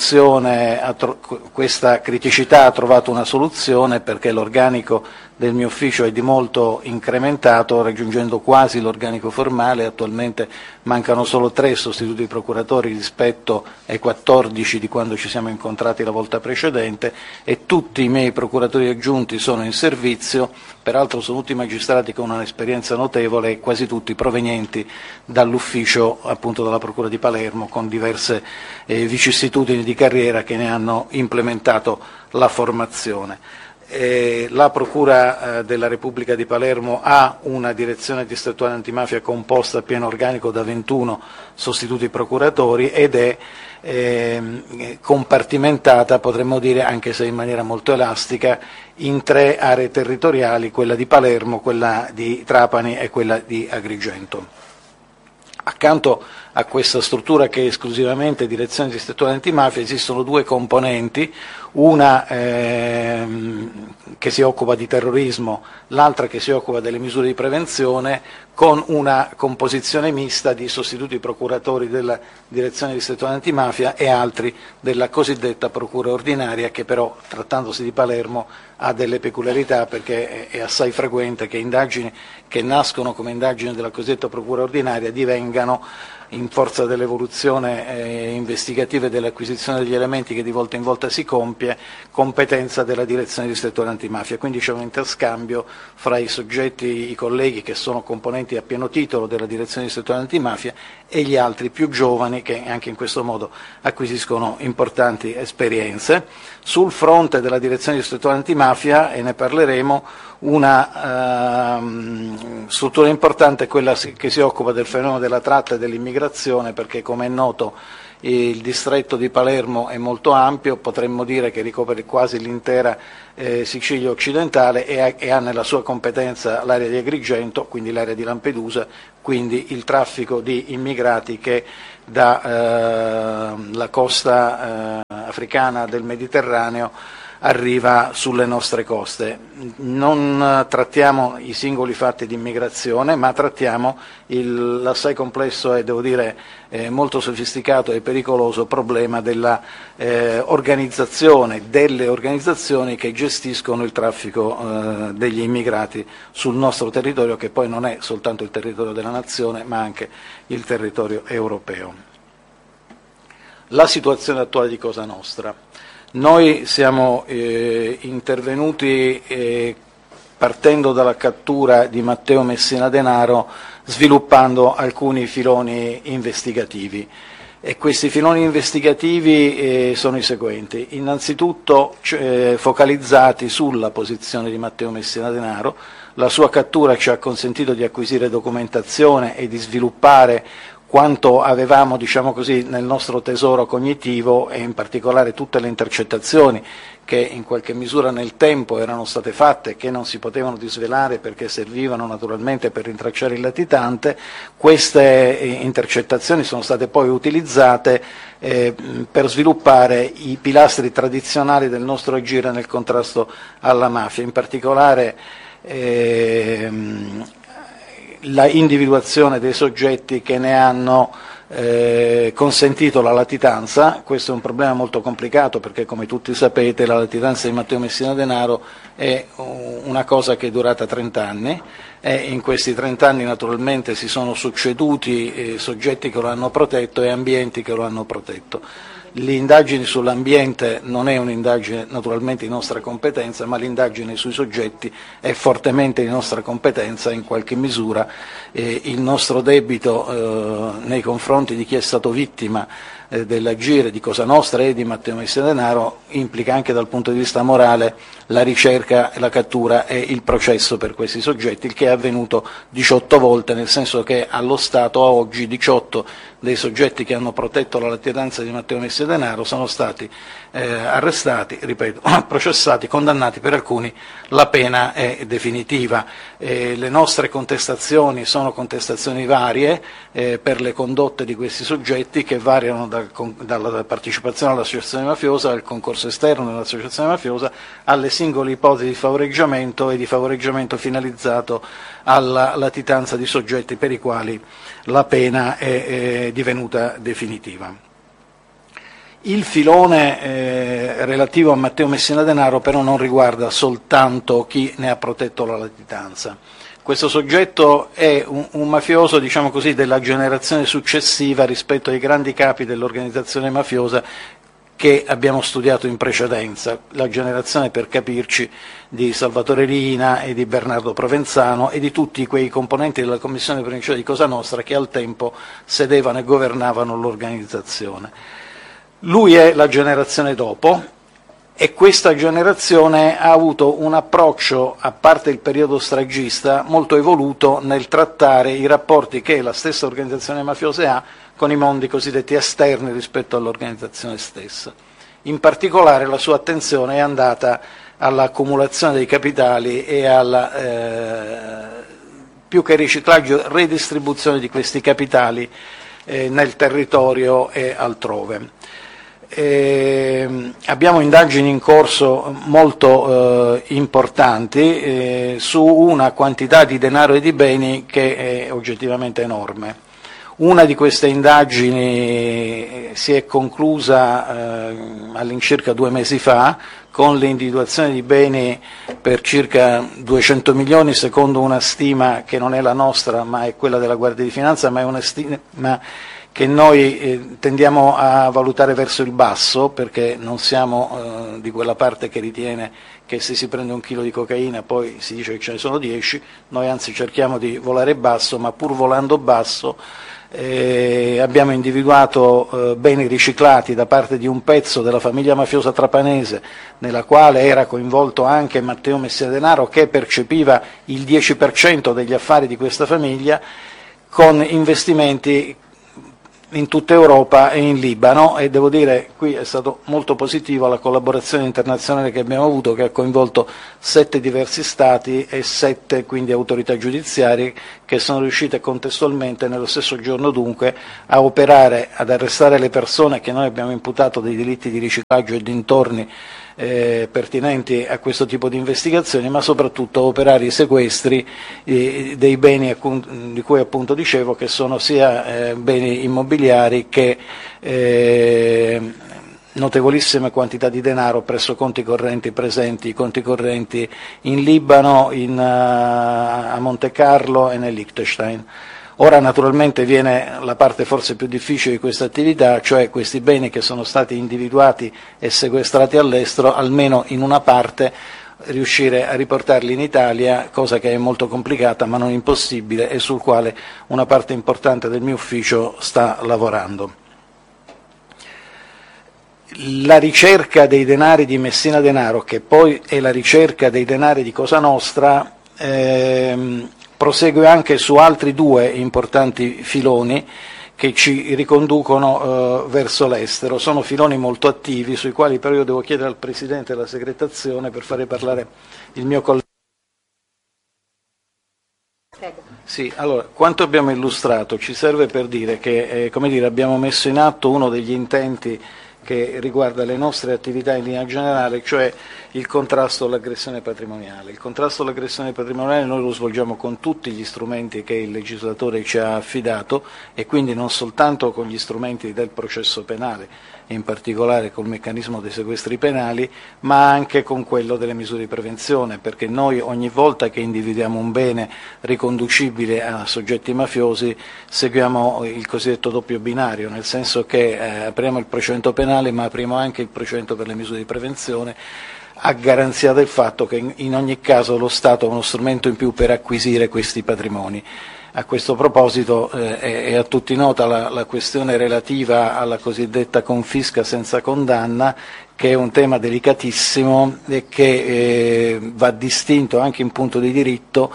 criticità ha trovato una soluzione, perché l'organico del mio ufficio è di molto incrementato, raggiungendo quasi l'organico formale. Attualmente mancano solo 3 sostituti procuratori rispetto ai 14 di quando ci siamo incontrati la volta precedente, e tutti i miei procuratori aggiunti sono in servizio, peraltro sono tutti magistrati con un'esperienza notevole e quasi tutti provenienti dall'ufficio appunto della Procura di Palermo, con diverse vicissitudini di carriera che ne hanno implementato la formazione. La Procura della Repubblica di Palermo ha una direzione distrettuale antimafia composta a pieno organico da 21 sostituti procuratori ed è compartimentata, potremmo dire, anche se in maniera molto elastica, in 3 aree territoriali: quella di Palermo, quella di Trapani e quella di Agrigento. Accanto a questa struttura che è esclusivamente direzione distrettuale antimafia esistono due componenti, una che si occupa di terrorismo, l'altra che si occupa delle misure di prevenzione, con una composizione mista di sostituti procuratori della direzione distrettuale antimafia e altri della cosiddetta procura ordinaria, che però, trattandosi di Palermo, ha delle peculiarità, perché è assai frequente che indagini che nascono come indagini della cosiddetta procura ordinaria divengano, in forza dell'evoluzione investigativa e dell'acquisizione degli elementi che di volta in volta si compie, competenza della direzione distrettuale antimafia. Quindi c'è un interscambio fra i soggetti, i colleghi che sono componenti a pieno titolo della direzione distrettuale antimafia e gli altri più giovani che anche in questo modo acquisiscono importanti esperienze. Sul fronte della direzione distrettuale antimafia, e ne parleremo, una struttura importante è quella che si occupa del fenomeno della tratta e dell'immigrazione, perché come è noto il distretto di Palermo è molto ampio, potremmo dire che ricopre quasi l'intera Sicilia occidentale e ha nella sua competenza l'area di Agrigento, quindi l'area di Lampedusa, quindi il traffico di immigrati che dalla costa africana del Mediterraneo arriva sulle nostre coste. Non trattiamo i singoli fatti di immigrazione, ma trattiamo l'assai complesso e devo dire molto sofisticato e pericoloso problema della organizzazione, delle organizzazioni che gestiscono il traffico degli immigrati sul nostro territorio, che poi non è soltanto il territorio della nazione, ma anche il territorio europeo. La situazione attuale di Cosa Nostra. Noi siamo intervenuti partendo dalla cattura di Matteo Messina Denaro, sviluppando alcuni filoni investigativi. E questi filoni investigativi sono i seguenti. Innanzitutto focalizzati sulla posizione di Matteo Messina Denaro. La sua cattura ci ha consentito di acquisire documentazione e di sviluppare quanto avevamo, diciamo così, nel nostro tesoro cognitivo, e in particolare tutte le intercettazioni che in qualche misura nel tempo erano state fatte e che non si potevano disvelare perché servivano naturalmente per rintracciare il latitante. Queste intercettazioni sono state poi utilizzate per sviluppare i pilastri tradizionali del nostro agire nel contrasto alla mafia, in particolare la individuazione dei soggetti che ne hanno consentito la latitanza. Questo è un problema molto complicato perché, come tutti sapete, la latitanza di Matteo Messina Denaro è una cosa che è durata 30 anni e in questi 30 anni naturalmente si sono succeduti soggetti che lo hanno protetto e ambienti che lo hanno protetto. L'indagine sull'ambiente non è un'indagine naturalmente di nostra competenza, ma l'indagine sui soggetti è fortemente di nostra competenza. In qualche misura il nostro debito nei confronti di chi è stato vittima dell'agire di Cosa Nostra e di Matteo Messina Denaro implica anche dal punto di vista morale la ricerca, la cattura e il processo per questi soggetti, il che è avvenuto 18 volte, nel senso che allo Stato a oggi 18 dei soggetti che hanno protetto la latitanza di Matteo Messina Denaro sono stati arrestati, ripeto, processati, condannati, per alcuni la pena è definitiva. Le nostre contestazioni sono contestazioni varie per le condotte di questi soggetti, che variano dalla partecipazione all'associazione mafiosa, al concorso esterno dell'associazione mafiosa, alle singole ipotesi di favoreggiamento e di favoreggiamento finalizzato alla latitanza di soggetti per i quali la pena è divenuta definitiva. Il filone relativo a Matteo Messina Denaro però non riguarda soltanto chi ne ha protetto la latitanza. Questo soggetto è un mafioso, diciamo così, della generazione successiva rispetto ai grandi capi dell'organizzazione mafiosa che abbiamo studiato in precedenza, la generazione, per capirci, di Salvatore Riina e di Bernardo Provenzano e di tutti quei componenti della Commissione Provinciale di Cosa Nostra che al tempo sedevano e governavano l'organizzazione. Lui è la generazione dopo e questa generazione ha avuto un approccio, a parte il periodo stragista, molto evoluto nel trattare i rapporti che la stessa organizzazione mafiosa ha con i mondi cosiddetti esterni rispetto all'organizzazione stessa. In particolare la sua attenzione è andata all'accumulazione dei capitali e alla più che riciclaggio, redistribuzione di questi capitali nel territorio e altrove. Abbiamo indagini in corso molto importanti su una quantità di denaro e di beni che è oggettivamente enorme. Una di queste indagini si è conclusa all'incirca 2 mesi fa con l'individuazione di beni per circa 200 milioni secondo una stima che non è la nostra ma è quella della Guardia di Finanza, ma è una stima che noi tendiamo a valutare verso il basso, perché non siamo di quella parte che ritiene che se si prende 1 chilo di cocaina poi si dice che ce ne sono 10, noi anzi cerchiamo di volare basso, ma pur volando basso abbiamo individuato beni riciclati da parte di un pezzo della famiglia mafiosa trapanese, nella quale era coinvolto anche Matteo Messina Denaro, che percepiva il 10% degli affari di questa famiglia, con investimenti in tutta Europa e in Libano, e devo dire qui è stato molto positivo la collaborazione internazionale che abbiamo avuto, che ha coinvolto 7 diversi Stati e 7 quindi autorità giudiziarie che sono riuscite contestualmente nello stesso giorno dunque a operare, ad arrestare le persone che noi abbiamo imputato dei delitti di riciclaggio e dintorni pertinenti a questo tipo di investigazioni, ma soprattutto operare i sequestri dei beni di cui appunto dicevo, che sono sia beni immobiliari che notevolissime quantità di denaro presso conti correnti presenti, conti correnti in Libano, a Monte Carlo e nel Liechtenstein. Ora naturalmente viene la parte forse più difficile di questa attività, cioè questi beni che sono stati individuati e sequestrati all'estero, almeno in una parte riuscire a riportarli in Italia, cosa che è molto complicata ma non impossibile e sul quale una parte importante del mio ufficio sta lavorando. La ricerca dei denari di Messina Denaro, che poi è la ricerca dei denari di Cosa Nostra, prosegue anche su altri 2 importanti filoni che ci riconducono verso l'estero. Sono filoni molto attivi, sui quali però io devo chiedere al Presidente della Segretazione per fare parlare il mio collega. Sì, allora, quanto abbiamo illustrato ci serve per dire che abbiamo messo in atto uno degli intenti che riguarda le nostre attività in linea generale, cioè il contrasto all'aggressione patrimoniale. Il contrasto all'aggressione patrimoniale noi lo svolgiamo con tutti gli strumenti che il legislatore ci ha affidato, e quindi non soltanto con gli strumenti del processo penale, in particolare col meccanismo dei sequestri penali, ma anche con quello delle misure di prevenzione, perché noi ogni volta che individuiamo un bene riconducibile a soggetti mafiosi seguiamo il cosiddetto doppio binario, nel senso che apriamo il procedimento penale ma apriamo anche il procedimento per le misure di prevenzione, a garanzia del fatto che in ogni caso lo Stato ha uno strumento in più per acquisire questi patrimoni. A questo proposito è a tutti nota la questione relativa alla cosiddetta confisca senza condanna, che è un tema delicatissimo e che va distinto anche in punto di diritto,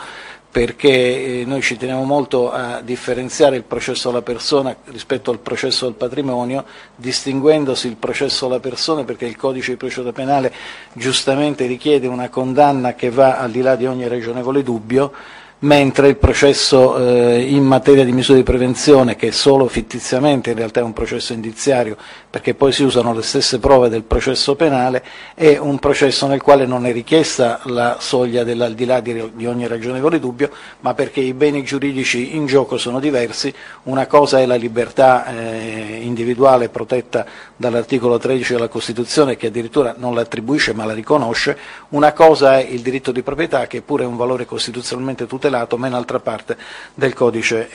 perché noi ci teniamo molto a differenziare il processo alla persona rispetto al processo al patrimonio, distinguendosi il processo alla persona perché il codice di procedura penale giustamente richiede una condanna che va al di là di ogni ragionevole dubbio, mentre il processo in materia di misure di prevenzione, che solo fittiziamente in realtà è un processo indiziario perché poi si usano le stesse prove del processo penale, è un processo nel quale non è richiesta la soglia dell'al di là di ogni ragionevole dubbio, ma perché i beni giuridici in gioco sono diversi. Una cosa è la libertà individuale protetta dall'articolo 13 della Costituzione, che addirittura non la attribuisce ma la riconosce, una cosa è il diritto di proprietà, che pure è un valore costituzionalmente tutelato, ma in altra parte del codice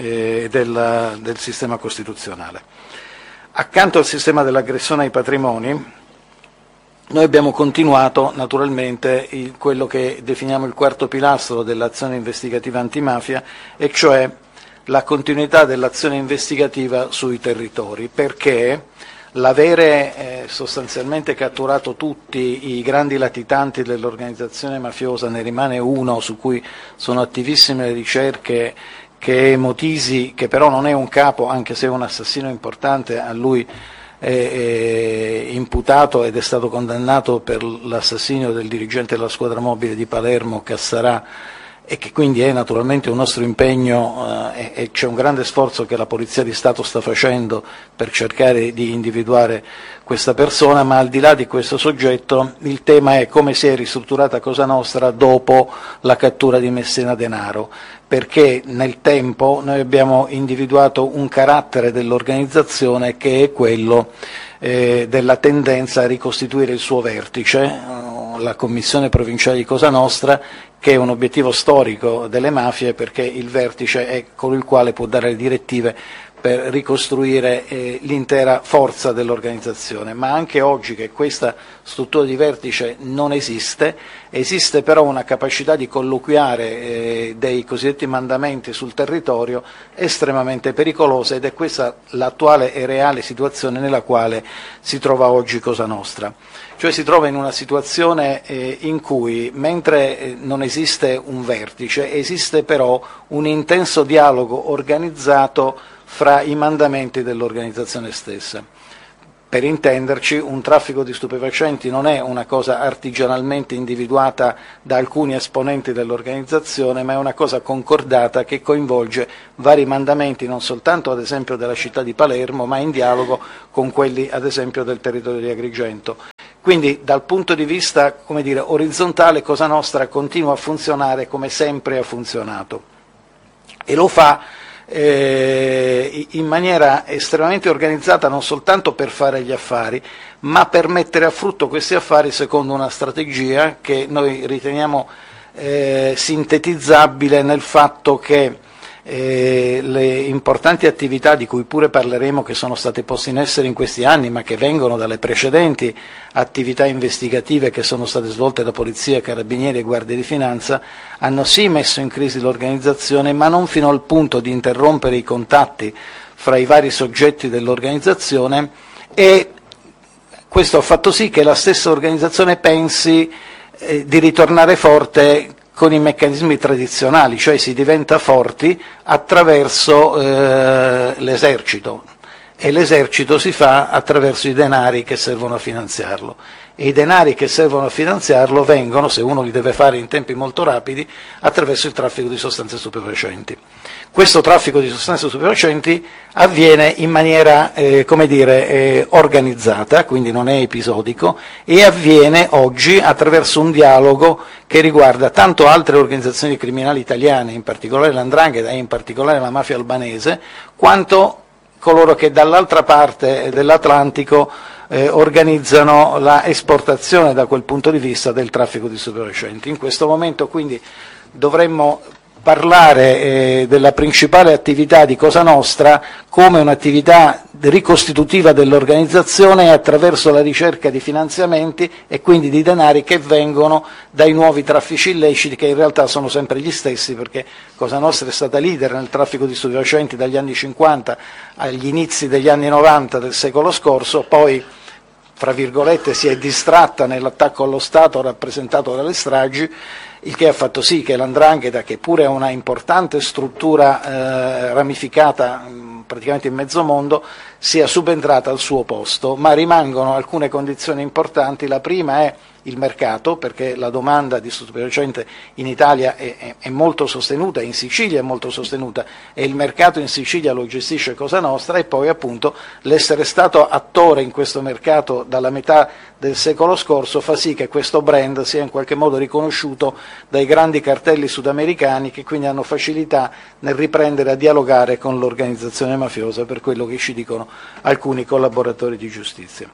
del sistema costituzionale. Accanto al sistema dell'aggressione ai patrimoni, noi abbiamo continuato naturalmente quello che definiamo il quarto pilastro dell'azione investigativa antimafia, e cioè la continuità dell'azione investigativa sui territori, perché l'avere sostanzialmente catturato tutti i grandi latitanti dell'organizzazione mafiosa, ne rimane uno su cui sono attivissime le ricerche, che è Motisi, che però non è un capo, anche se è un assassino importante. A lui è imputato ed è stato condannato per l'assassinio del dirigente della squadra mobile di Palermo, Cassarà, e che quindi è naturalmente un nostro impegno e c'è un grande sforzo che la Polizia di Stato sta facendo per cercare di individuare questa persona, ma al di là di questo soggetto il tema è come si è ristrutturata Cosa Nostra dopo la cattura di Messina Denaro, perché nel tempo noi abbiamo individuato un carattere dell'organizzazione che è quello della tendenza a ricostituire il suo vertice, la Commissione Provinciale di Cosa Nostra, che è un obiettivo storico delle mafie perché il vertice è colui il quale può dare le direttive per ricostruire l'intera forza dell'organizzazione, ma anche oggi che questa struttura di vertice non esiste però una capacità di colloquiare dei cosiddetti mandamenti sul territorio estremamente pericolosa ed è questa l'attuale e reale situazione nella quale si trova oggi Cosa Nostra. Cioè si trova in una situazione in cui, mentre non esiste un vertice, esiste però un intenso dialogo organizzato fra i mandamenti dell'organizzazione stessa. Per intenderci, un traffico di stupefacenti non è una cosa artigianalmente individuata da alcuni esponenti dell'organizzazione, ma è una cosa concordata che coinvolge vari mandamenti, non soltanto ad esempio della città di Palermo, ma in dialogo con quelli ad esempio del territorio di Agrigento. Quindi dal punto di vista, come dire, orizzontale Cosa Nostra continua a funzionare come sempre ha funzionato e lo fa in maniera estremamente organizzata non soltanto per fare gli affari, ma per mettere a frutto questi affari secondo una strategia che noi riteniamo sintetizzabile nel fatto che le importanti attività di cui pure parleremo che sono state poste in essere in questi anni ma che vengono dalle precedenti attività investigative che sono state svolte da Polizia, Carabinieri e Guardia di Finanza hanno sì messo in crisi l'organizzazione ma non fino al punto di interrompere i contatti fra i vari soggetti dell'organizzazione e questo ha fatto sì che la stessa organizzazione pensi di ritornare forte con i meccanismi tradizionali, cioè si diventa forti attraverso l'esercito e l'esercito si fa attraverso i denari che servono a finanziarlo e i denari che servono a finanziarlo vengono, se uno li deve fare in tempi molto rapidi, attraverso il traffico di sostanze stupefacenti. Questo traffico di sostanze stupefacenti avviene in maniera organizzata, quindi non è episodico, e avviene oggi attraverso un dialogo che riguarda tanto altre organizzazioni criminali italiane, in particolare l''ndrangheta e in particolare la mafia albanese, quanto coloro che dall'altra parte dell'Atlantico organizzano la esportazione da quel punto di vista del traffico di stupefacenti. In questo momento quindi dovremmo parlare della principale attività di Cosa Nostra come un'attività ricostitutiva dell'organizzazione attraverso la ricerca di finanziamenti e quindi di denari che vengono dai nuovi traffici illeciti che in realtà sono sempre gli stessi perché Cosa Nostra è stata leader nel traffico di stupefacenti dagli anni 50 agli inizi degli anni 90 del secolo scorso, poi fra virgolette si è distratta nell'attacco allo Stato rappresentato dalle stragi, il che ha fatto sì che l''ndrangheta, che pure è una importante struttura ramificata praticamente in mezzo mondo, sia subentrata al suo posto, ma rimangono alcune condizioni importanti. La prima è il mercato, perché la domanda di stupefacente in Italia è molto sostenuta, in Sicilia è molto sostenuta e il mercato in Sicilia lo gestisce Cosa Nostra, e poi appunto l'essere stato attore in questo mercato dalla metà del secolo scorso fa sì che questo brand sia in qualche modo riconosciuto dai grandi cartelli sudamericani che quindi hanno facilità nel riprendere a dialogare con l'organizzazione mafiosa, per quello che ci dicono alcuni collaboratori di giustizia.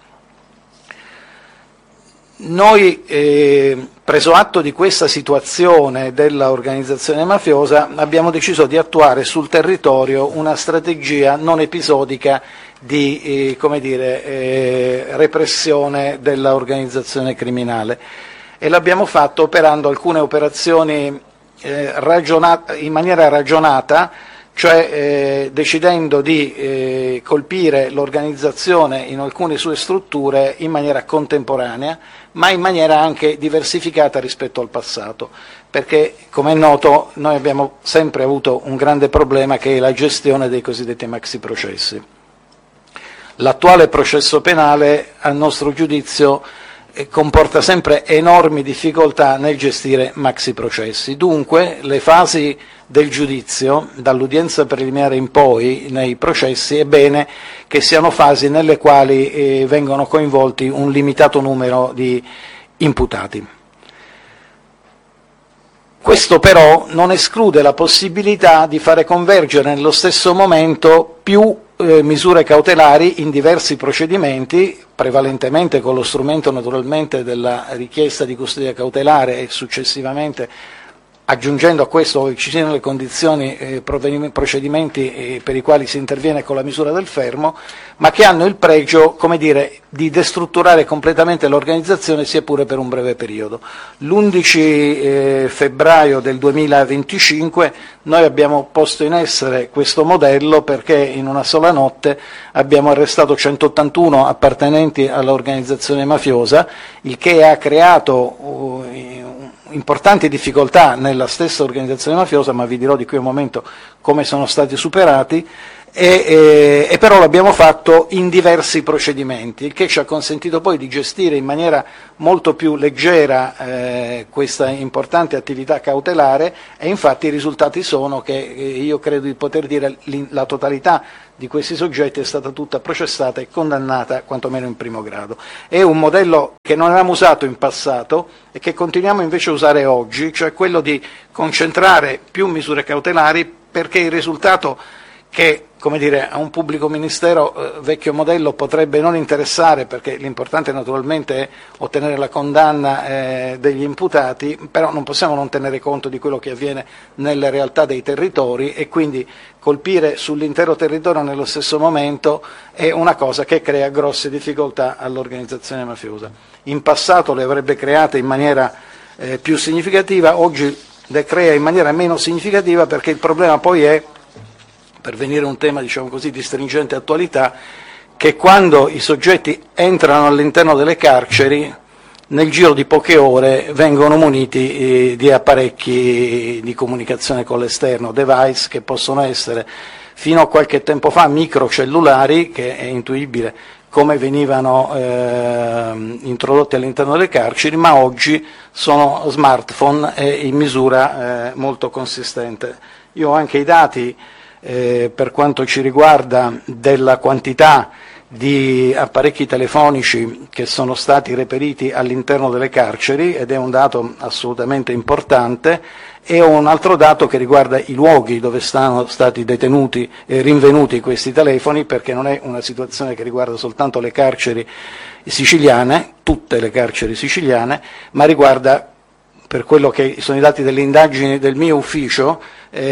Noi, preso atto di questa situazione dell'organizzazione mafiosa, abbiamo deciso di attuare sul territorio una strategia non episodica di repressione dell'organizzazione criminale e l'abbiamo fatto operando alcune operazioni in maniera ragionata, cioè decidendo di colpire l'organizzazione in alcune sue strutture in maniera contemporanea, ma in maniera anche diversificata rispetto al passato, perché come è noto noi abbiamo sempre avuto un grande problema che è la gestione dei cosiddetti maxi processi. L'attuale processo penale, a nostro giudizio, comporta sempre enormi difficoltà nel gestire maxi processi. Dunque le fasi del giudizio, dall'udienza preliminare in poi, nei processi, è bene che siano fasi nelle quali vengono coinvolti un limitato numero di imputati. Questo però non esclude la possibilità di fare convergere nello stesso momento più misure cautelari in diversi procedimenti, prevalentemente con lo strumento naturalmente della richiesta di custodia cautelare e successivamente aggiungendo a questo ci siano le condizioni procedimenti per i quali si interviene con la misura del fermo, ma che hanno il pregio, come dire, di destrutturare completamente l'organizzazione sia pure per un breve periodo. L'11 febbraio del 2025 noi abbiamo posto in essere questo modello perché in una sola notte abbiamo arrestato 181 appartenenti all'organizzazione mafiosa, il che ha creato importanti difficoltà nella stessa organizzazione mafiosa, ma vi dirò di qui a un momento come sono stati superati, e però l'abbiamo fatto in diversi procedimenti, il che ci ha consentito poi di gestire in maniera molto più leggera questa importante attività cautelare, e infatti i risultati sono che io credo di poter dire la totalità di questi soggetti è stata tutta processata e condannata quantomeno in primo grado. È un modello che non avevamo usato in passato e che continuiamo invece a usare oggi, cioè quello di concentrare più misure cautelari, perché il risultato che, come dire, a un pubblico ministero vecchio modello potrebbe non interessare, perché l'importante naturalmente è ottenere la condanna degli imputati, però non possiamo non tenere conto di quello che avviene nelle realtà dei territori, e quindi colpire sull'intero territorio nello stesso momento è una cosa che crea grosse difficoltà all'organizzazione mafiosa. In passato le avrebbe create in maniera più significativa, oggi le crea in maniera meno significativa, perché il problema poi è, per venire a un tema diciamo così di stringente attualità, che quando i soggetti entrano all'interno delle carceri nel giro di poche ore vengono muniti di apparecchi di comunicazione con l'esterno, device che possono essere fino a qualche tempo fa microcellulari, che è intuibile come venivano introdotti all'interno delle carceri, ma oggi sono smartphone in misura molto consistente. Io ho anche i dati per quanto ci riguarda della quantità di apparecchi telefonici che sono stati reperiti all'interno delle carceri, ed è un dato assolutamente importante, e ho un altro dato che riguarda i luoghi dove sono stati detenuti e rinvenuti questi telefoni, perché non è una situazione che riguarda soltanto le carceri siciliane, tutte le carceri siciliane, ma riguarda, per quello che sono i dati delle indagini del mio ufficio,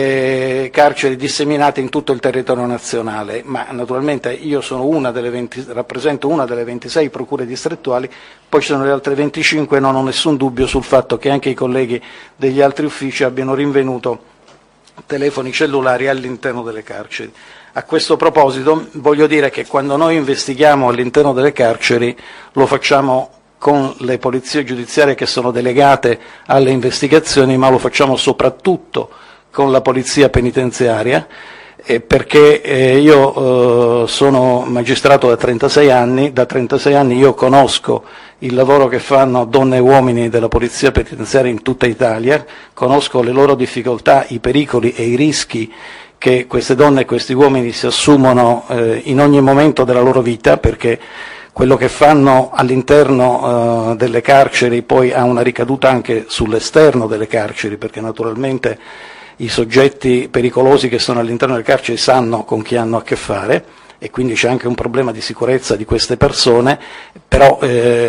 carceri disseminate in tutto il territorio nazionale, ma naturalmente io sono rappresento una delle 26 procure distrettuali, poi ci sono le altre 25 e non ho nessun dubbio sul fatto che anche i colleghi degli altri uffici abbiano rinvenuto telefoni cellulari all'interno delle carceri. A questo proposito voglio dire che quando noi investighiamo all'interno delle carceri lo facciamo con le polizie giudiziarie che sono delegate alle investigazioni, ma lo facciamo soprattutto con la polizia penitenziaria, perché io sono magistrato da 36 anni, io conosco il lavoro che fanno donne e uomini della polizia penitenziaria in tutta Italia, conosco le loro difficoltà, i pericoli e i rischi che queste donne e questi uomini si assumono in ogni momento della loro vita, perché quello che fanno all'interno delle carceri poi ha una ricaduta anche sull'esterno delle carceri, perché naturalmente i soggetti pericolosi che sono all'interno delle carceri sanno con chi hanno a che fare, e quindi c'è anche un problema di sicurezza di queste persone, però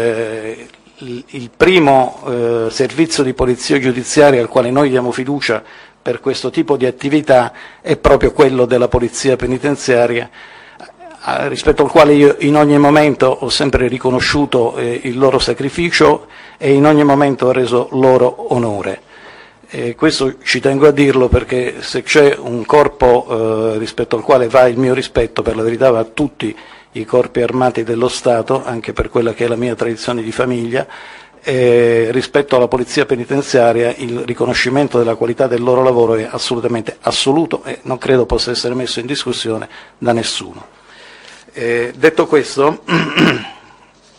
il primo servizio di polizia giudiziaria al quale noi diamo fiducia per questo tipo di attività è proprio quello della polizia penitenziaria, rispetto al quale io in ogni momento ho sempre riconosciuto il loro sacrificio e in ogni momento ho reso loro onore. Questo ci tengo a dirlo, perché se c'è un corpo rispetto al quale va il mio rispetto, per la verità va a tutti i corpi armati dello Stato, anche per quella che è la mia tradizione di famiglia, rispetto alla polizia penitenziaria il riconoscimento della qualità del loro lavoro è assolutamente assoluto e non credo possa essere messo in discussione da nessuno. Detto questo,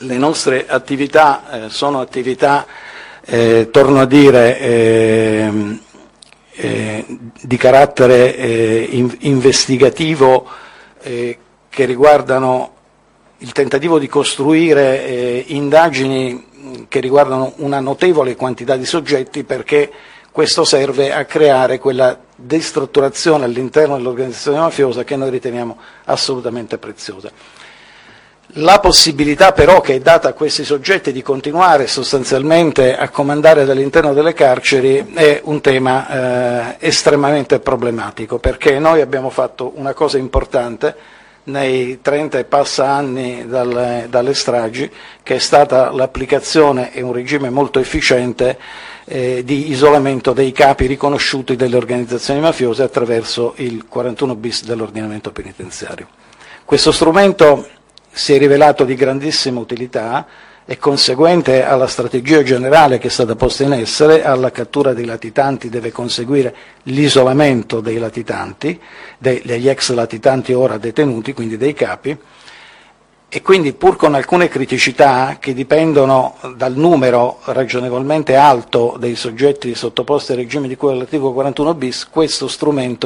le nostre attività sono attività, torno a dire, di carattere investigativo, che riguardano il tentativo di costruire indagini che riguardano una notevole quantità di soggetti, perché questo serve a creare quella destrutturazione all'interno dell'organizzazione mafiosa che noi riteniamo assolutamente preziosa. La possibilità però che è data a questi soggetti di continuare sostanzialmente a comandare dall'interno delle carceri è un tema estremamente problematico, perché noi abbiamo fatto una cosa importante nei 30 e passa anni dalle stragi, che è stata l'applicazione e un regime molto efficiente di isolamento dei capi riconosciuti delle organizzazioni mafiose attraverso il 41 bis dell'ordinamento penitenziario. Questo strumento si è rivelato di grandissima utilità, è conseguente alla strategia generale che è stata posta in essere. Alla cattura dei latitanti deve conseguire l'isolamento dei latitanti, degli ex latitanti ora detenuti, quindi dei capi, e quindi, pur con alcune criticità che dipendono dal numero ragionevolmente alto dei soggetti sottoposti al regime di cui all'articolo 41 bis, questo strumento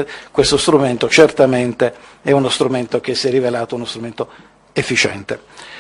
certamente è uno strumento che si è rivelato uno strumento efficiente.